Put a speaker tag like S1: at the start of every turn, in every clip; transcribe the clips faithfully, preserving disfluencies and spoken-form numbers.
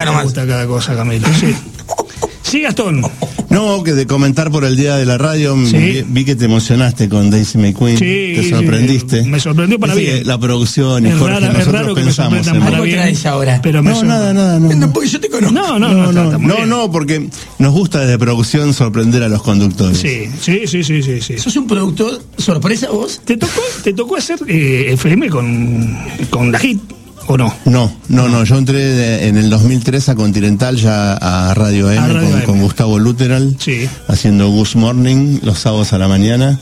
S1: nomás.
S2: Me gusta cada cosa, Camilo, sí. Sí, Gastón.
S3: No, que de comentar por el día de la radio,
S2: sí.
S3: vi, vi que te emocionaste con Daisy McQueen,
S2: sí,
S3: te sorprendiste.
S2: Sí, me sorprendió para bien.
S3: La producción y
S2: es
S3: Jorge,
S2: raro,
S3: nosotros
S2: es raro
S3: pensamos
S2: que me
S3: en
S2: para bien,
S1: ahora.
S2: Pero me
S3: no,
S2: sor...
S3: nada, nada, no.
S1: No, porque yo te conozco.
S2: No, no,
S3: no,
S2: no,
S3: no, no, no, porque nos gusta desde producción sorprender a los conductores.
S2: Sí, sí, sí, sí, sí, sí.
S1: ¿Sos un productor sorpresa vos?
S2: ¿Te tocó, te tocó hacer eh, F M con, con la Hit? ¿O no?
S3: No, no, no, yo entré de, en el dos mil tres a Continental, ya a Radio M, a Radio con, M. con Gustavo Luteral,
S2: sí.
S3: haciendo Good Morning los sábados a la mañana,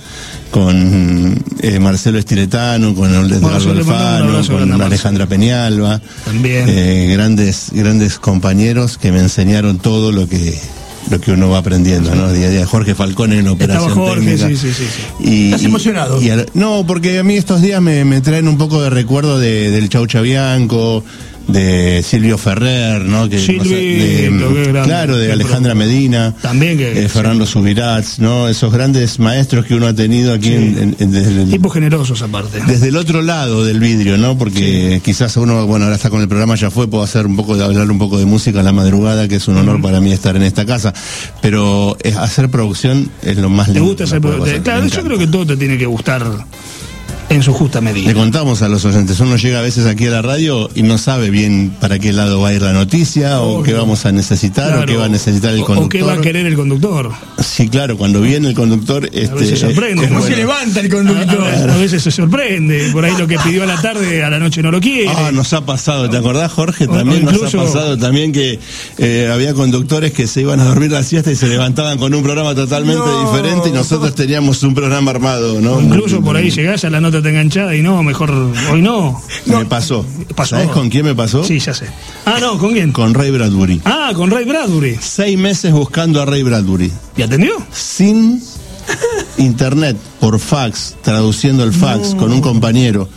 S3: con eh, Marcelo Estiletano, con Edgardo Alfano, con Alejandra Peñalba,
S2: también
S3: eh, grandes, grandes compañeros que me enseñaron todo lo que lo que uno va aprendiendo, ¿no? Día a día. Jorge Falcón en la operación
S2: Estaba Jorge,
S3: técnica.
S2: Sí, sí, sí, sí.
S3: Y,
S1: ¿Estás emocionado?
S3: Y, y al, no, porque a mí estos días me, me traen un poco de recuerdo de, del Chau Chabianco, de Silvio Ferrer, ¿no? Que,
S2: Silvio,
S3: o sea, de,
S2: grande,
S3: claro, de Alejandra pro... Medina,
S2: también que,
S3: eh, Fernando
S2: sí.
S3: Subirats, ¿no? Esos grandes maestros que uno ha tenido aquí, sí. en, en, en, desde el,
S2: tipos generosos aparte.
S3: Desde el otro lado del vidrio, ¿no? Porque sí. quizás uno, bueno, ahora está con el programa, ya fue, puedo hacer un poco de hablar un poco de música a la madrugada, que es un honor uh-huh. para mí estar en esta casa, pero es, hacer producción es lo más lindo.
S2: ¿Te gusta hacer producción? Claro, yo creo que todo te tiene que gustar en su justa medida.
S3: Le contamos a los oyentes, uno llega a veces aquí a la radio y no sabe bien para qué lado va a ir la noticia, oh, o qué vamos a necesitar, claro, o qué va a necesitar el conductor.
S2: O qué va a querer el conductor.
S3: Sí, claro, cuando viene el conductor... Este,
S2: a veces se sorprende.
S1: ¿Cómo se levanta el conductor?
S2: A, a, a veces se sorprende, por ahí lo que pidió a la tarde, a la noche no lo quiere.
S3: Ah, nos ha pasado, ¿te acordás, Jorge? También incluso, nos ha pasado también que eh, había conductores que se iban a dormir la siesta y se levantaban con un programa totalmente no. diferente y nosotros teníamos un programa armado, ¿no?
S2: Incluso por ahí llegás, a la nota te enganchada y no, mejor hoy no.
S3: no. Me pasó.
S2: pasó.
S3: ¿Sabés con quién me pasó?
S2: Sí, ya sé. Ah, no, ¿con quién?
S3: Con Ray Bradbury.
S2: Ah, con Ray Bradbury.
S3: Seis meses buscando a Ray Bradbury.
S2: ¿Y atendió?
S3: Sin internet, por fax, traduciendo el fax no. con un compañero.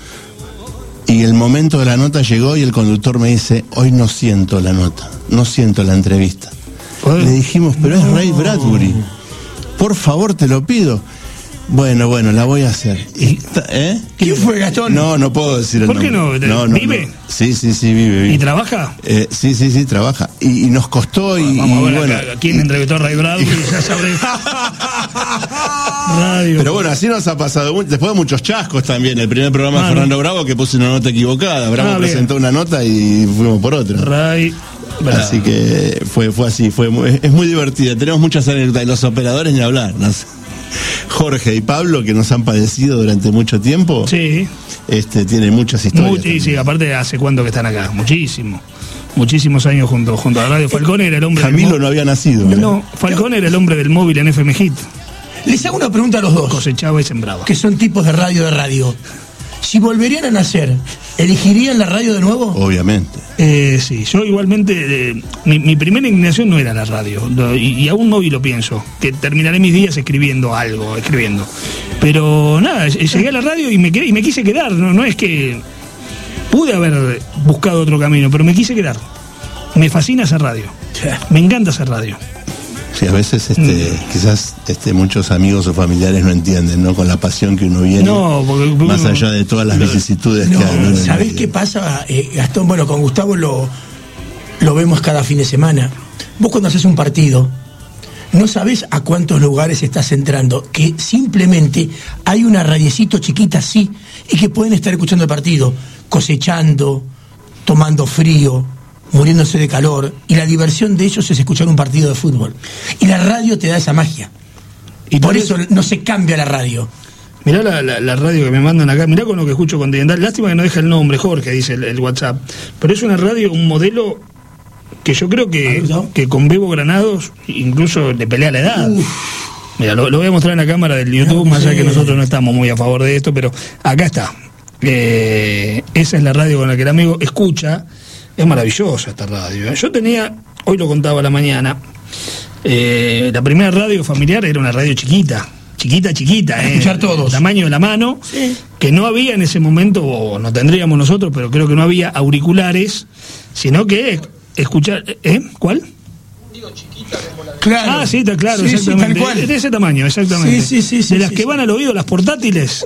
S3: Y el momento de la nota llegó y el conductor me dice, hoy no siento la nota, no siento la entrevista. ¿Puede? Le dijimos, pero no. es Ray Bradbury. Por favor, te lo pido. Bueno, bueno, la voy a hacer.
S1: ¿Eh? ¿Quién fue, Gastón?
S3: No, no puedo decir el
S2: ¿Por
S3: nombre.
S2: ¿Por qué no?
S3: no, no
S2: ¿Vive?
S3: No. Sí, sí, sí, vive, vive.
S2: ¿Y trabaja?
S3: Eh, sí, sí, sí, trabaja. Y, y nos costó y,
S2: Vamos a ver
S3: y bueno.
S2: ¿A quién entrevistó a Ray Bradbury? Ya sabré. Radio.
S3: Pero bueno, así nos ha pasado. Después de muchos chascos también. El primer programa ah, de Fernando no. Bravo, que puso una nota equivocada. Bravo ah, presentó una nota y fuimos por otra.
S2: Ray Bravo.
S3: Así que fue, fue así. Fue muy, es muy divertida. Tenemos muchas anécdotas. Y los operadores ni hablar, no sé. Jorge y Pablo, que nos han padecido durante mucho tiempo,
S2: sí,
S3: este, tienen muchas historias.
S2: Much, sí, sí, aparte hace cuánto que están acá, muchísimo, muchísimos años junto, junto a la radio. Falcón era el hombre.
S3: Camilo del no había nacido.
S2: No, no, Falcón era el hombre del móvil en F M Hit.
S1: Les hago una pregunta a los dos.
S2: Cosechaba y sembraba.
S1: Que son tipos de radio de radio. Si volverían a nacer, ¿elegirían la radio de nuevo?
S3: Obviamente.
S2: Eh, sí, yo igualmente, eh, mi, mi primera inclinación no era la radio, no, y, y aún hoy lo pienso, que terminaré mis días escribiendo algo, escribiendo. Pero nada, llegué a la radio y me quedé, y me quise quedar, no, no es que pude haber buscado otro camino, pero me quise quedar. Me fascina hacer radio, me encanta hacer radio.
S3: Sí, a veces este, mm. quizás este, muchos amigos o familiares no entienden, ¿no? Con la pasión que uno viene,
S2: no, porque,
S3: más allá de todas las no, vicisitudes
S1: no,
S3: que hay. ¿No?
S1: ¿Sabés qué pasa, eh, Gastón? Bueno, con Gustavo lo, lo vemos cada fin de semana. Vos cuando haces un partido, no sabés a cuántos lugares estás entrando, que simplemente hay una radiecito chiquita así, y que pueden estar escuchando el partido, cosechando, tomando frío, muriéndose de calor, y la diversión de ellos es escuchar un partido de fútbol. Y la radio te da esa magia. Y por eso no se cambia la radio.
S2: Mirá la, la, la radio que me mandan acá, mirá con lo que escucho Continental. Lástima que no deja el nombre, Jorge, dice el, el WhatsApp. Pero es una radio, un modelo que yo creo que, que con Bebo Granados incluso le pelea la edad. Uf. Mira, lo, lo voy a mostrar en la cámara del YouTube, más allá que nosotros no estamos muy a favor de esto, pero acá está. Eh, esa es la radio con la que el amigo escucha. Es maravillosa esta radio. Yo tenía, hoy lo contaba a la mañana, eh, la primera radio familiar era una radio chiquita, chiquita, chiquita, eh,
S1: escuchar todos.
S2: Tamaño de la mano,
S1: sí.
S2: Que no había en ese momento, o no tendríamos nosotros, pero creo que no había auriculares, sino que escuchar, ¿eh? ¿Cuál?
S1: Digo chiquita como la... Claro.
S2: Ah, sí, está claro,
S1: sí,
S2: exactamente.
S1: Sí, tal cual.
S2: De ese tamaño, exactamente.
S1: Sí, sí, sí, sí,
S2: de las
S1: sí,
S2: que
S1: sí.
S2: van al oído, las portátiles,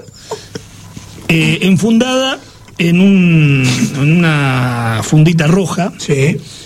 S2: eh, enfundada en, un, en una fundita roja,
S1: sí.